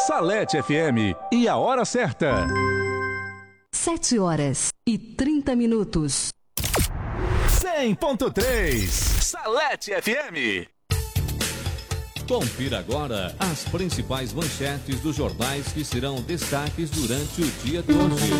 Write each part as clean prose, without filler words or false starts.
Salete FM e a hora certa. 7h30. 100.3 Salete FM. Confira agora as principais manchetes dos jornais que serão destaques durante o dia de hoje.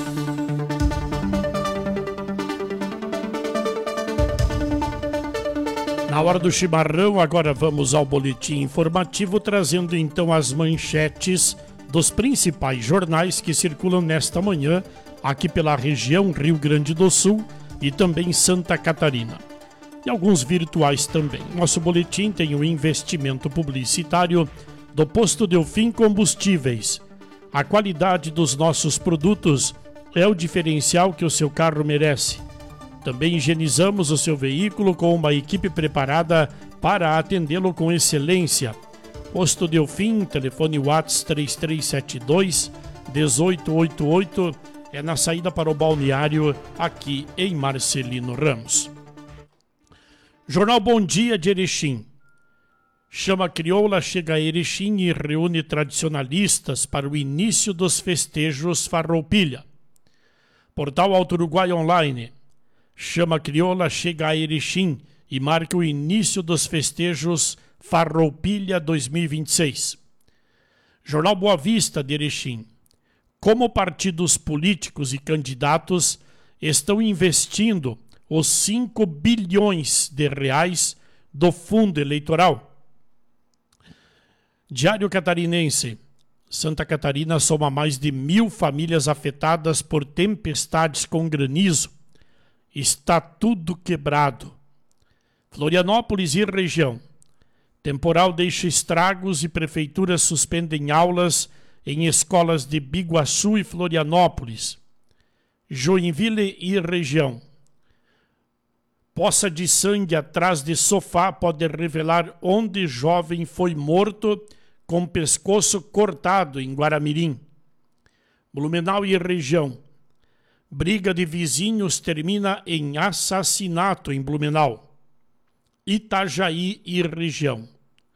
Na hora do chimarrão, agora vamos ao boletim informativo, trazendo então as manchetes dos principais jornais que circulam nesta manhã aqui pela região Rio Grande do Sul e também Santa Catarina. E alguns virtuais também. Nosso boletim tem o investimento publicitário do Posto Delfim Combustíveis. A qualidade dos nossos produtos é o diferencial que o seu carro merece. Também higienizamos o seu veículo com uma equipe preparada para atendê-lo com excelência. Posto Delfim, telefone WhatsApp 3372-1888, é na saída para o balneário aqui em Marcelino Ramos. Jornal Bom Dia de Erechim. Chama crioula chega a Erechim e reúne tradicionalistas para o início dos festejos Farroupilha. Portal Alto Uruguai Online. Chama crioula chega a Erechim e marca o início dos festejos Farroupilha 2026. Jornal Boa Vista de Erechim. Como partidos políticos e candidatos estão investindo os 5 bilhões de reais do fundo eleitoral. Diário Catarinense. Santa Catarina soma mais de 1.000 famílias afetadas por tempestades com granizo. Está tudo quebrado. Florianópolis e região. Temporal deixa estragos e prefeituras suspendem aulas em escolas de Biguaçu e Florianópolis. Joinville e região. Poça de sangue atrás de sofá pode revelar onde jovem foi morto com pescoço cortado em Guaramirim. Blumenau e região. Briga de vizinhos termina em assassinato em Blumenau. Itajaí e região.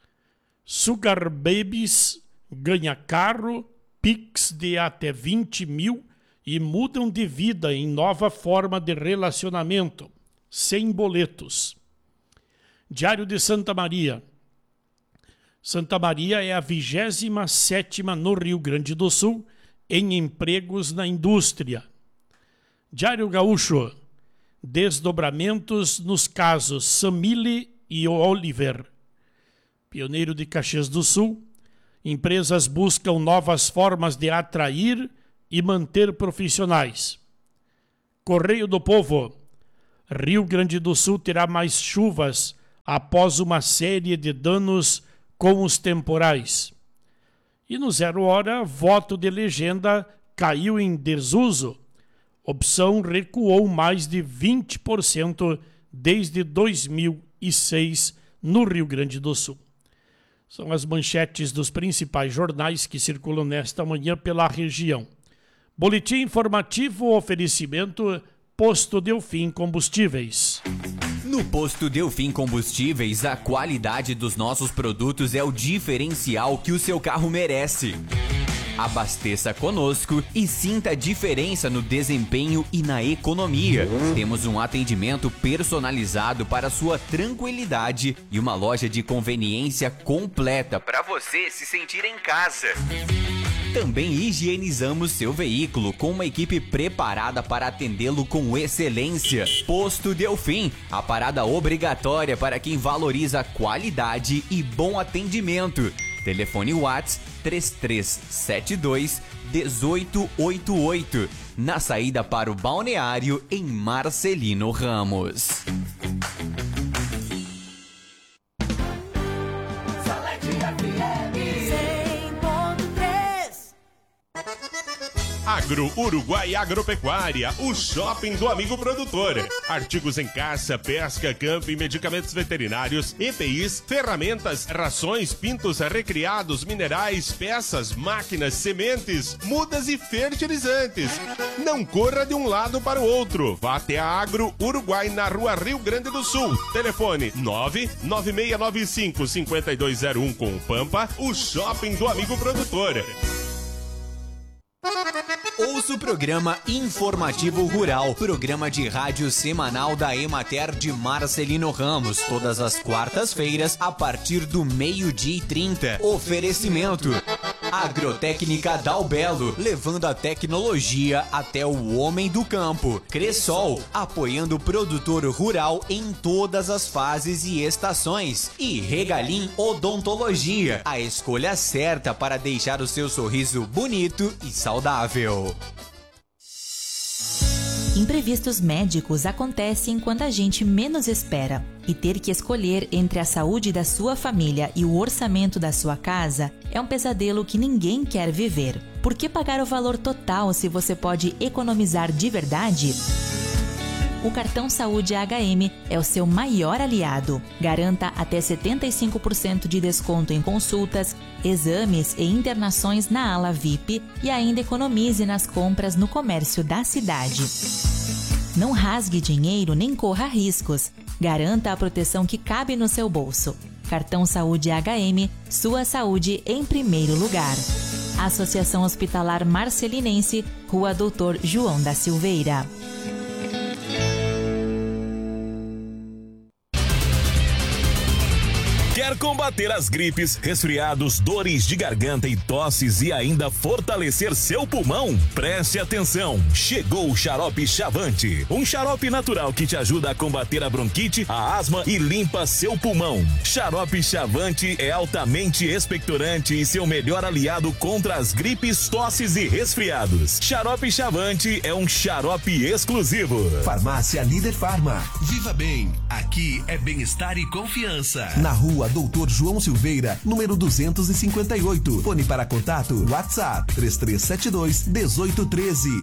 Sugar Babies ganha carro, Pix de até 20 mil e mudam de vida em nova forma de relacionamento, sem boletos. Diário de Santa Maria. Santa Maria é a 27ª no Rio Grande do Sul em empregos na indústria. Diário Gaúcho. Desdobramentos nos casos Samile e Oliver. Pioneiro de Caxias do Sul. Empresas buscam novas formas de atrair e manter profissionais. Correio do Povo. Rio Grande do Sul terá mais chuvas após uma série de danos com os temporais. E no 0 hora, voto de legenda caiu em desuso. Opção recuou mais de 20% desde 2006 no Rio Grande do Sul. São as manchetes dos principais jornais que circulam nesta manhã pela região. Boletim informativo, oferecimento Posto Delfim Combustíveis. No Posto Delfim Combustíveis, a qualidade dos nossos produtos é o diferencial que o seu carro merece. Abasteça conosco e sinta a diferença no desempenho e na economia. Temos um atendimento personalizado para sua tranquilidade e uma loja de conveniência completa para você se sentir em casa. Também higienizamos seu veículo com uma equipe preparada para atendê-lo com excelência. Posto Delfim, a parada obrigatória para quem valoriza qualidade e bom atendimento. Telefone WhatsApp 3372-1888. Na saída para o balneário em Marcelino Ramos. Agro Uruguai Agropecuária, o shopping do amigo produtor. Artigos em caça, pesca, camping, medicamentos veterinários, EPIs, ferramentas, rações, pintos recriados, minerais, peças, máquinas, sementes, mudas e fertilizantes. Não corra de um lado para o outro. Vá até a Agro Uruguai na Rua Rio Grande do Sul. Telefone 99695-5201 com o Pampa, o shopping do amigo produtor. Ouça o programa Informativo Rural, programa de rádio semanal da Emater de Marcelino Ramos, todas as quartas-feiras, a partir do 12h30. Oferecimento: Agrotécnica Dalbelo, levando a tecnologia até o homem do campo. Cressol, apoiando o produtor rural em todas as fases e estações. E Regalim Odontologia, a escolha certa para deixar o seu sorriso bonito e saudável. Imprevistos médicos acontecem quando a gente menos espera. E ter que escolher entre a saúde da sua família e o orçamento da sua casa é um pesadelo que ninguém quer viver. Por que pagar o valor total se você pode economizar de verdade? O cartão Saúde HM é o seu maior aliado. Garanta até 75% de desconto em consultas, exames e internações na ala VIP e ainda economize nas compras no comércio da cidade. Não rasgue dinheiro nem corra riscos. Garanta a proteção que cabe no seu bolso. Cartão Saúde HM, sua saúde em primeiro lugar. Associação Hospitalar Marcelinense, Rua Doutor João da Silveira. Quer combater as gripes, resfriados, dores de garganta e tosses e ainda fortalecer seu pulmão? Preste atenção! Chegou o Xarope Chavante, um xarope natural que te ajuda a combater a bronquite, a asma e limpa seu pulmão. Xarope Chavante é altamente expectorante e seu melhor aliado contra as gripes, tosses e resfriados. Xarope Chavante é um xarope exclusivo. Farmácia Líder Farma. Viva bem, aqui é bem-estar e confiança. Na rua Doutor João Silveira, número 258. Fone para contato, WhatsApp 3372-1813.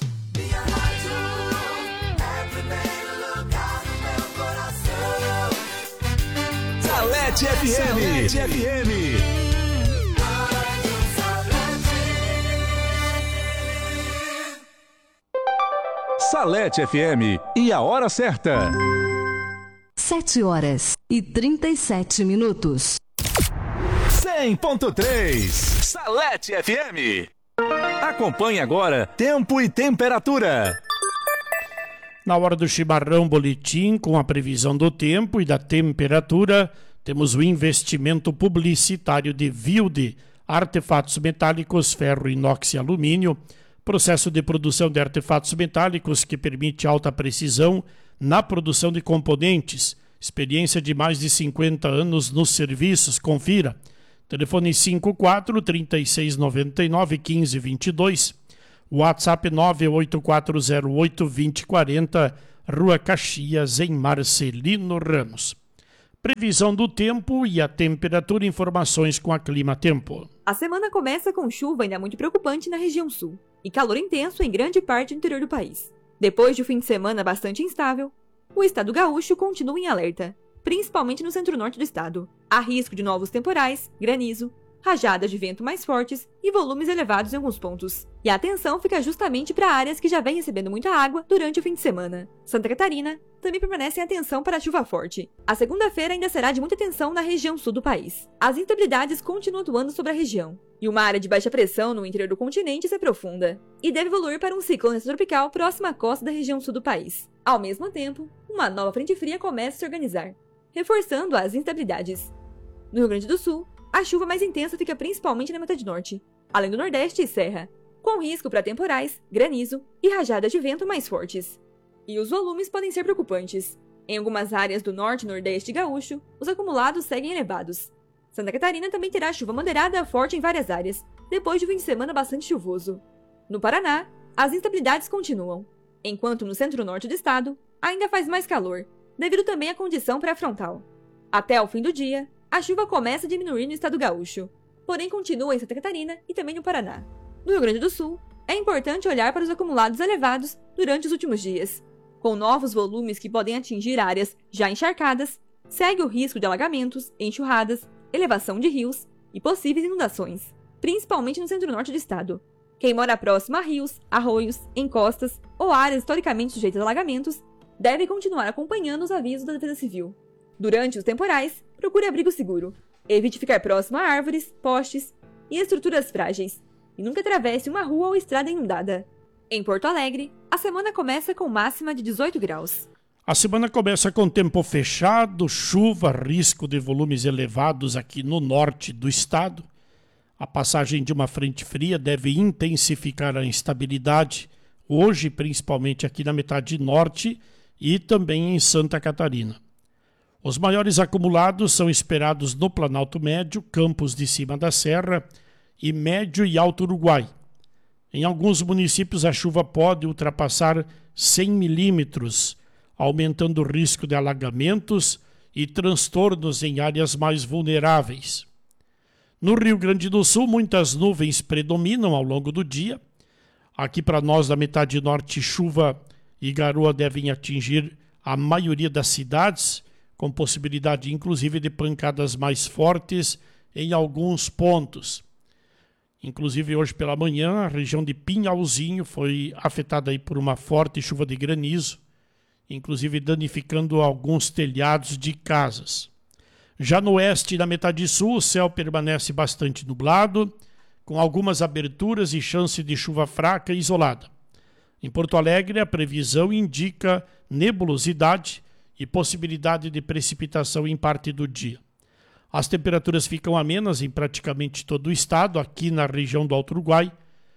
Salete FM. Salete FM e a hora certa. 7h37. 100.3 Salete FM. Acompanhe agora tempo e temperatura. Na hora do chimarrão boletim, com a previsão do tempo e da temperatura, temos o investimento publicitário de Wilde, artefatos metálicos, ferro, inox e alumínio, processo de produção de artefatos metálicos que permite alta precisão na produção de componentes. Experiência de mais de 50 anos nos serviços. Confira. Telefone 54-3699-1522. WhatsApp 98408-2040. Rua Caxias, em Marcelino Ramos. Previsão do tempo e a temperatura. Informações com a Clima Tempo. A semana começa com chuva ainda muito preocupante na região sul e calor intenso em grande parte do interior do país. Depois de um fim de semana bastante instável, o estado gaúcho continua em alerta, principalmente no centro-norte do estado. Há risco de novos temporais, granizo, rajadas de vento mais fortes e volumes elevados em alguns pontos. E a atenção fica justamente para áreas que já vêm recebendo muita água durante o fim de semana. Santa Catarina também permanece em atenção para a chuva forte. A segunda-feira ainda será de muita atenção na região sul do país. As instabilidades continuam atuando sobre a região, e uma área de baixa pressão no interior do continente se aprofunda e deve evoluir para um ciclone tropical próximo à costa da região sul do país. Ao mesmo tempo, uma nova frente fria começa a se organizar, reforçando as instabilidades. No Rio Grande do Sul, a chuva mais intensa fica principalmente na metade norte, além do Nordeste e Serra, com risco para temporais, granizo e rajadas de vento mais fortes. E os volumes podem ser preocupantes. Em algumas áreas do Norte e Nordeste gaúcho, os acumulados seguem elevados. Santa Catarina também terá chuva moderada a forte em várias áreas, depois de um fim de semana bastante chuvoso. No Paraná, as instabilidades continuam, enquanto no centro-norte do estado ainda faz mais calor, devido também à condição pré-frontal. Até o fim do dia, a chuva começa a diminuir no estado gaúcho, porém continua em Santa Catarina e também no Paraná. No Rio Grande do Sul, É importante olhar para os acumulados elevados durante os últimos dias. Com novos volumes que podem atingir áreas já encharcadas, segue o risco de alagamentos, enxurradas, elevação de rios e possíveis inundações, principalmente no centro-norte do estado. Quem mora próximo a rios, arroios, encostas ou áreas historicamente sujeitas a alagamentos deve continuar acompanhando os avisos da Defesa Civil. Durante os temporais, procure abrigo seguro. Evite ficar próximo a árvores, postes e estruturas frágeis. E nunca atravesse uma rua ou estrada inundada. Em Porto Alegre, a semana começa com máxima de 18 graus. A semana começa com tempo fechado, chuva, risco de volumes elevados aqui no norte do estado. A passagem de uma frente fria deve intensificar a instabilidade, hoje principalmente aqui na metade norte e também em Santa Catarina. Os maiores acumulados são esperados no Planalto Médio, Campos de Cima da Serra e Médio e Alto Uruguai. Em alguns municípios a chuva pode ultrapassar 100 milímetros, aumentando o risco de alagamentos e transtornos em áreas mais vulneráveis. No Rio Grande do Sul, muitas nuvens predominam ao longo do dia. Aqui para nós, da metade norte, chuva e garoa devem atingir a maioria das cidades, com possibilidade inclusive de pancadas mais fortes em alguns pontos. Inclusive hoje pela manhã, a região de Pinhalzinho foi afetada aí por uma forte chuva de granizo, inclusive danificando alguns telhados de casas. Já no oeste e na metade sul, o céu permanece bastante nublado, com algumas aberturas e chance de chuva fraca e isolada. Em Porto Alegre, a previsão indica nebulosidade e possibilidade de precipitação em parte do dia. As temperaturas ficam amenas em praticamente todo o estado, aqui na região do Alto Uruguai.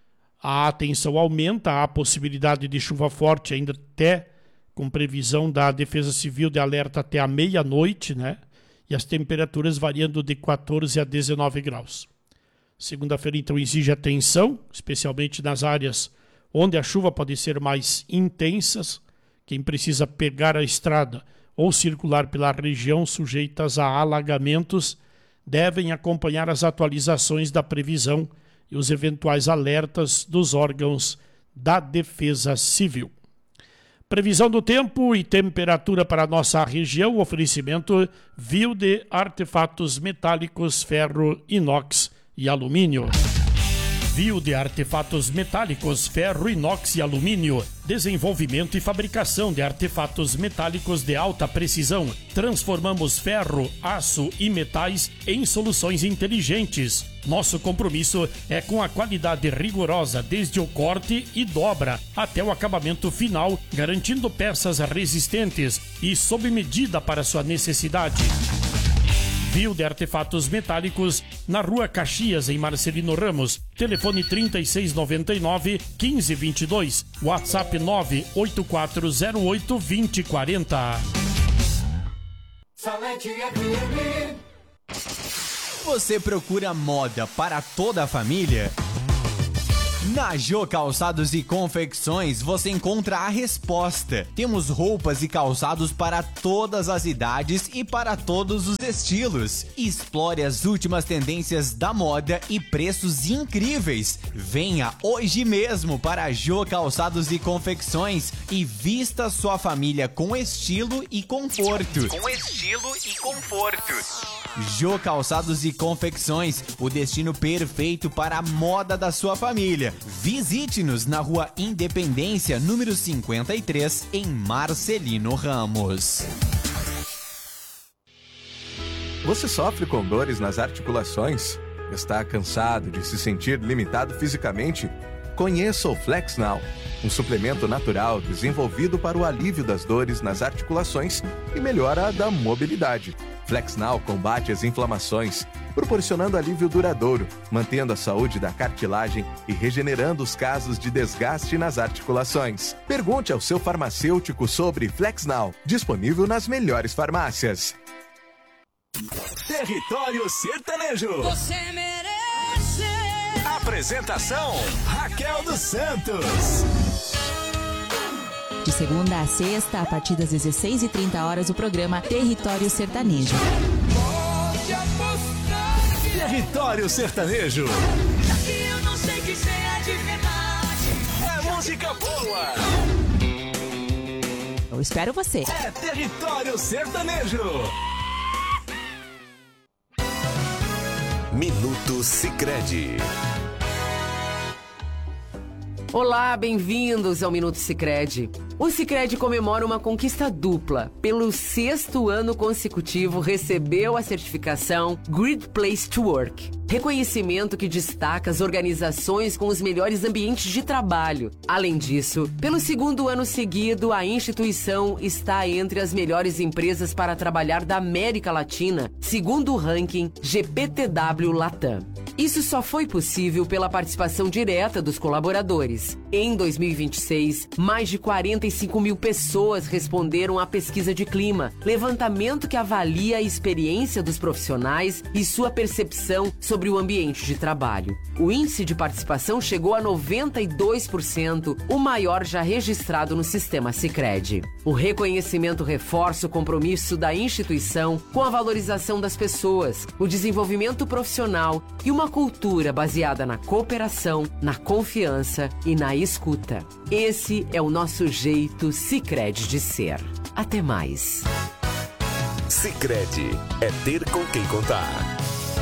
A tensão aumenta, há possibilidade de chuva forte ainda até, com previsão da Defesa Civil de alerta até a meia-noite, né? E as temperaturas variando de 14 a 19 graus. Segunda-feira, então, exige atenção, especialmente nas áreas onde a chuva pode ser mais intensa. Quem precisa pegar a estrada ou circular pela região sujeitas a alagamentos devem acompanhar as atualizações da previsão e os eventuais alertas dos órgãos da Defesa Civil. Previsão do tempo e temperatura para a nossa região, oferecimento Wilde Artefatos Metálicos, Ferro, Inox e Alumínio. Wilde Artefatos Metálicos, Ferro, Inox e Alumínio. Desenvolvimento e fabricação de artefatos metálicos de alta precisão. Transformamos ferro, aço e metais em soluções inteligentes. Nosso compromisso é com a qualidade rigorosa desde o corte e dobra até o acabamento final, garantindo peças resistentes e sob medida para sua necessidade. Wilde Artefatos Metálicos, na Rua Caxias, em Marcelino Ramos. Telefone 3699-1522. WhatsApp 98408-2040. Você procura moda para toda a família? Na Jô Calçados e Confecções você encontra a resposta. Temos roupas e calçados para todas as idades e para todos os estilos. Explore as últimas tendências da moda e preços incríveis. Venha hoje mesmo para a Jô Calçados e Confecções e vista sua família com estilo e conforto. Jô Calçados e Confecções, o destino perfeito para a moda da sua família. Visite-nos na Rua Independência, número 53, em Marcelino Ramos. Você sofre com dores nas articulações? Está cansado de se sentir limitado fisicamente? Conheça o Flex Now, um suplemento natural desenvolvido para o alívio das dores nas articulações e melhora da mobilidade. Flex Now combate as inflamações, proporcionando alívio duradouro, mantendo a saúde da cartilagem e regenerando os casos de desgaste nas articulações. Pergunte ao seu farmacêutico sobre Flex Now, disponível nas melhores farmácias. Território Sertanejo. Você merece. Apresentação: Raquel dos Santos. De segunda a sexta, a partir das 16h30, o programa Território Sertanejo. Pode apostar. Território Sertanejo. Eu não sei que seja de verdade. música boa. Eu espero você. É Território Sertanejo. Minuto Sicredi. Olá, bem-vindos ao Minuto Sicredi. O Sicredi comemora uma conquista dupla. Pelo 6º ano consecutivo, recebeu a certificação Great Place to Work. Reconhecimento que destaca as organizações com os melhores ambientes de trabalho. Além disso, pelo 2º ano seguido, a instituição está entre as melhores empresas para trabalhar da América Latina, segundo o ranking GPTW Latam. Isso só foi possível pela participação direta dos colaboradores. Em 2026, mais de 45 mil pessoas responderam à pesquisa de clima, levantamento que avalia a experiência dos profissionais e sua percepção sobre o ambiente de trabalho. O índice de participação chegou a 92%, o maior já registrado no sistema Sicredi. O reconhecimento reforça o compromisso da instituição com a valorização das pessoas, o desenvolvimento profissional e uma cultura baseada na cooperação, na confiança e na escuta. Esse é o nosso jeito Sicredi de ser. Até mais. Sicredi é ter com quem contar.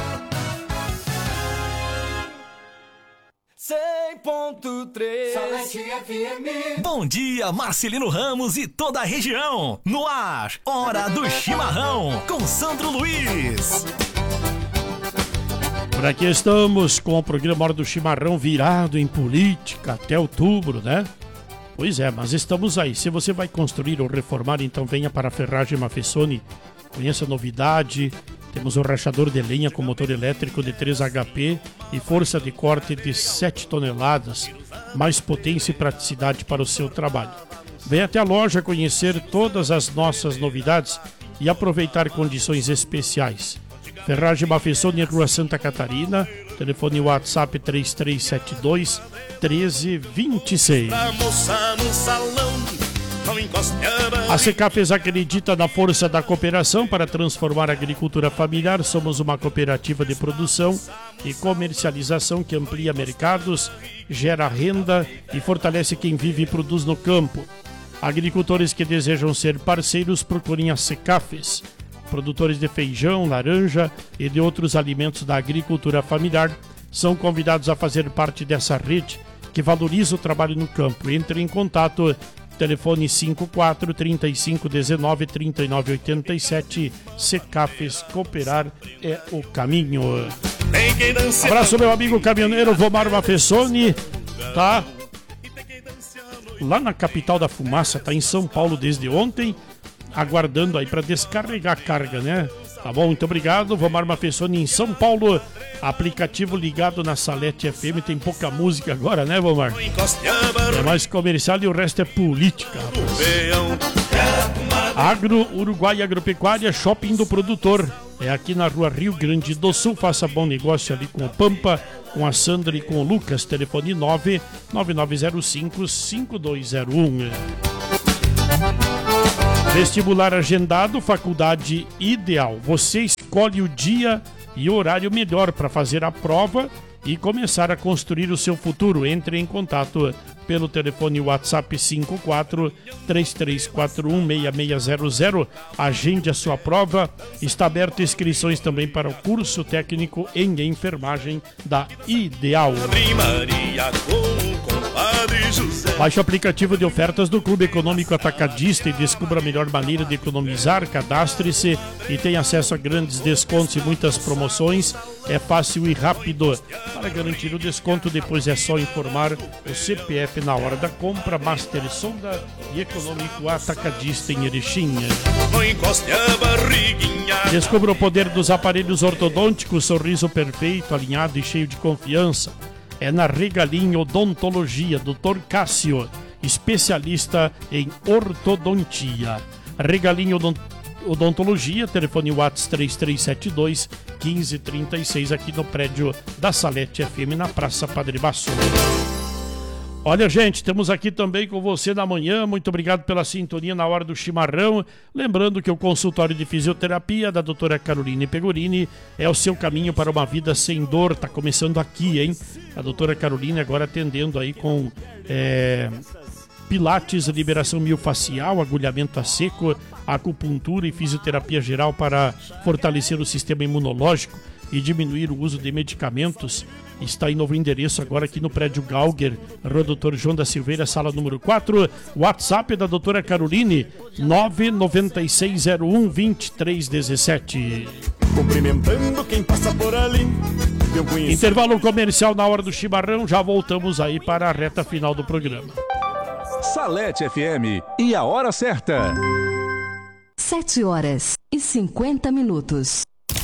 100.3 Salete FM. Bom dia, Marcelino Ramos e toda a região. No ar, Hora do Chimarrão, com Sandro Luiz. Por aqui estamos com o programa Hora do Chimarrão virado em política até outubro, né? Pois é, mas estamos aí. Se você vai construir ou reformar, então venha para a Ferragem Mafessoni. Conheça a novidade. Temos um rachador de lenha com motor elétrico de 3 HP e força de corte de 7 toneladas. Mais potência e praticidade para o seu trabalho. Venha até a loja conhecer todas as nossas novidades e aproveitar condições especiais. Ferragem Mafessoni, Rua Santa Catarina, telefone WhatsApp 3372-1326. A Secafes acredita na força da cooperação para transformar a agricultura familiar. Somos uma cooperativa de produção e comercialização que amplia mercados, gera renda e fortalece quem vive e produz no campo. Agricultores que desejam ser parceiros, procurem a Secafes. Produtores de feijão, laranja e de outros alimentos da agricultura familiar são convidados a fazer parte dessa rede que valoriza o trabalho no campo. Entre em contato, telefone 54 35 19 39 87. Secafes, cooperar é o caminho. Abraço, meu amigo caminhoneiro Vomar Mafessoni, tá lá na capital da fumaça, tá em São Paulo desde ontem, aguardando aí para descarregar a carga, né? Tá bom, muito obrigado. Vomar Mafessoni em São Paulo. Aplicativo ligado na Salete FM. Tem pouca música agora, né, Vomar? É mais comercial e o resto é política, rapaz. Agro Uruguai Agropecuária, Shopping do Produtor. É aqui na rua Rio Grande do Sul. Faça bom negócio ali com o Pampa, com a Sandra e com o Lucas. Telefone 99905-5201. Vestibular agendado, faculdade ideal. Você escolhe o dia e horário melhor para fazer a prova e começar a construir o seu futuro. Entre em contato pelo telefone WhatsApp 54-3341-6600. Agende a sua prova. Está aberta inscrições também para o curso técnico em enfermagem da Ideal. Baixe o aplicativo de ofertas do Clube Econômico Atacadista e descubra a melhor maneira de economizar. Cadastre-se e tenha acesso a grandes descontos e muitas promoções. É fácil e rápido. Para garantir o desconto, depois é só informar o CPF na hora da compra. Master Sonda e Econômico Atacadista em Erechim. Descubra o poder dos aparelhos ortodônticos. Sorriso perfeito, alinhado e cheio de confiança. É na Regalinho Odontologia, Dr. Cássio, especialista em ortodontia. Regalinho Odontologia, telefone WhatsApp 3372-1536, aqui no prédio da Salete FM, na Praça Padre Basso. Olha, gente, estamos aqui também com você na manhã. Muito obrigado pela sintonia na hora do chimarrão. Lembrando que o consultório de fisioterapia da doutora Caroline Pegorini é o seu caminho para uma vida sem dor. Tá começando aqui, hein? A doutora Carolina agora atendendo aí com pilates, liberação miofascial, agulhamento a seco, acupuntura e fisioterapia geral para fortalecer o sistema imunológico e diminuir o uso de medicamentos. Está em novo endereço agora aqui no prédio Galger, Rua Doutor João da Silveira, sala número 4. WhatsApp da doutora Caroline, 99601-2317. Cumprimentando quem passa por ali. Intervalo comercial na hora do chimarrão, já voltamos aí para a reta final do programa. Salete FM e a hora certa. 7h50.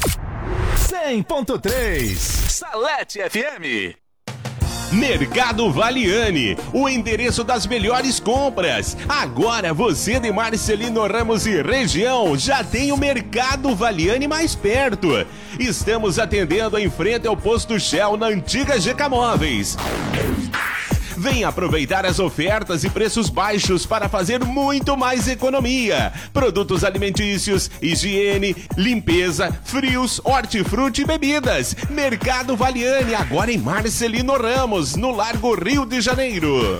100.3 Salete FM. Mercado Valiani, o endereço das melhores compras. Agora você de Marcelino Ramos e região já tem o Mercado Valiani mais perto. Estamos atendendo em frente ao posto Shell na antiga GK Móveis. Venha aproveitar as ofertas e preços baixos para fazer muito mais economia. Produtos alimentícios, higiene, limpeza, frios, hortifruti e bebidas. Mercado Valiani, agora em Marcelino Ramos, no Largo Rio de Janeiro.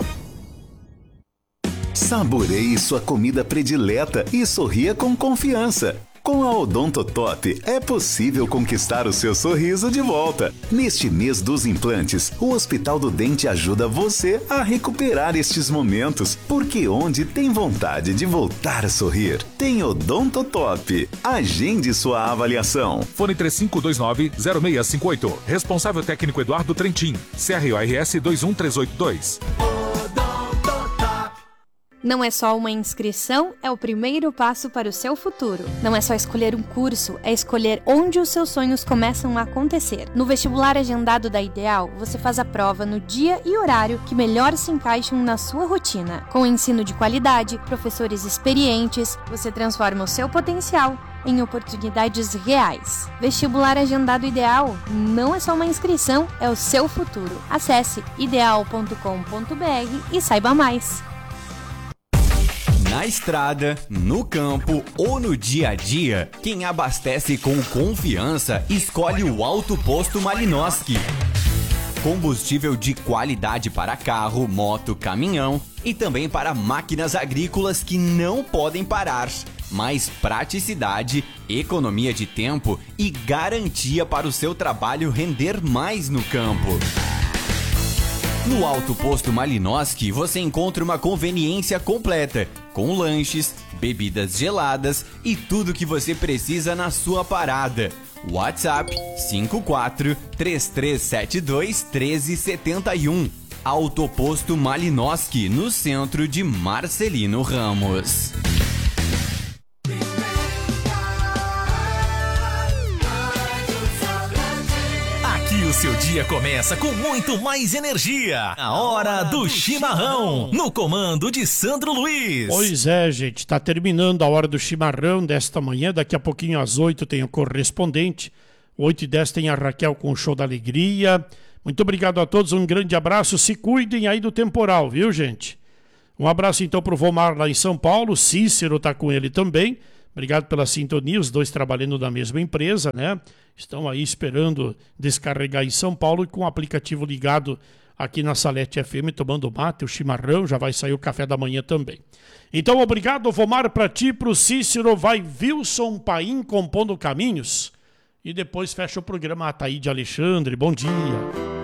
Saboreie sua comida predileta e sorria com confiança. Com a Odontotop é possível conquistar o seu sorriso de volta. Neste mês dos implantes, o Hospital do Dente ajuda você a recuperar estes momentos, porque onde tem vontade de voltar a sorrir, tem Odontotop. Agende sua avaliação. Fone 3529-0658. Responsável técnico Eduardo Trentin. CRORS 21382. Não é só uma inscrição, é o primeiro passo para o seu futuro. Não é só escolher um curso, é escolher onde os seus sonhos começam a acontecer. No vestibular agendado da Ideal, você faz a prova no dia e horário que melhor se encaixam na sua rotina. Com ensino de qualidade, professores experientes, você transforma o seu potencial em oportunidades reais. Vestibular agendado Ideal não é só uma inscrição, é o seu futuro. Acesse ideal.com.br e saiba mais. Na estrada, no campo ou no dia a dia, quem abastece com confiança escolhe o Alto Posto Malinoski. Combustível de qualidade para carro, moto, caminhão e também para máquinas agrícolas que não podem parar. Mais praticidade, economia de tempo e garantia para o seu trabalho render mais no campo. No Alto Posto Malinoski você encontra uma conveniência completa, com lanches, bebidas geladas e tudo que você precisa na sua parada. WhatsApp 54-3372-1371. Alto Posto Malinoski, no centro de Marcelino Ramos. O seu dia começa com muito mais energia. A hora do chimarrão, no comando de Sandro Luiz. Pois é, gente, está terminando a hora do chimarrão desta manhã. Daqui a pouquinho às 8 tem o correspondente. 8h10 tem a Raquel com o Show da Alegria. Muito obrigado a todos, um grande abraço. Se cuidem aí do temporal, viu, gente? Um abraço então pro Vomar lá em São Paulo. Cícero tá com ele também. Obrigado pela sintonia, os dois trabalhando na mesma empresa, né? Estão aí esperando descarregar em São Paulo e com o aplicativo ligado aqui na Salete FM, tomando mate, o chimarrão, já vai sair o café da manhã também. Então, obrigado, Vomar, pra ti, pro Cícero, vai Wilson Paim compondo caminhos. E depois fecha o programa Ataíde Alexandre, bom dia.